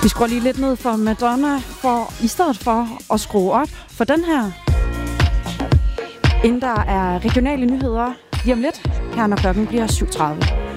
Vi skruer lige lidt ned for Madonna, i stedet for at skrue op for den her. Inden der er regionale nyheder lige om lidt, her når klokken bliver 7:30.